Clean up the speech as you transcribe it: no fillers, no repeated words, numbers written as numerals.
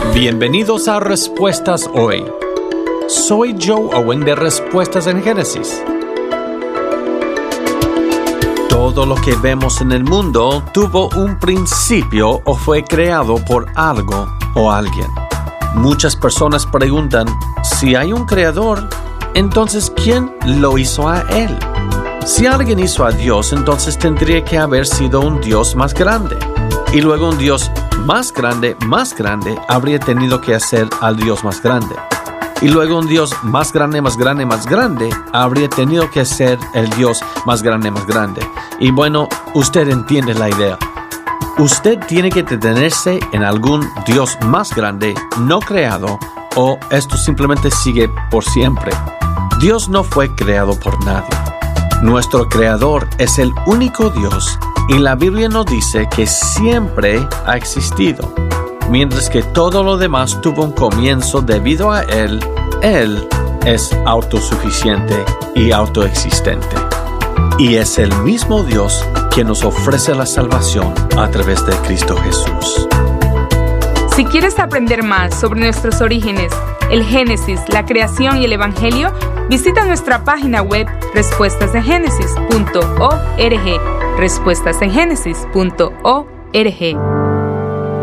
Bienvenidos a Respuestas Hoy. Soy Joe Owen de Respuestas en Génesis. Todo lo que vemos en el mundo tuvo un principio o fue creado por algo o alguien. Muchas personas preguntan, si hay un creador, entonces ¿quién lo hizo a él? Si alguien hizo a Dios, entonces tendría que haber sido un Dios más grande. Y luego un Dios más grande, habría tenido que hacer al Dios más grande. Y luego un Dios más grande, habría tenido que ser el Dios más grande. Y bueno, usted entiende la idea. Usted tiene que detenerse en algún Dios más grande, no creado, o esto simplemente sigue por siempre. Dios no fue creado por nadie. Nuestro Creador es el único Dios y la Biblia nos dice que siempre ha existido. Mientras que todo lo demás tuvo un comienzo debido a Él, Él es autosuficiente y autoexistente. Y es el mismo Dios que nos ofrece la salvación a través de Cristo Jesús. Si quieres aprender más sobre nuestros orígenes, el Génesis, la creación y el Evangelio, visita nuestra página web respuestasengenesis.org. respuestasengenesis.org.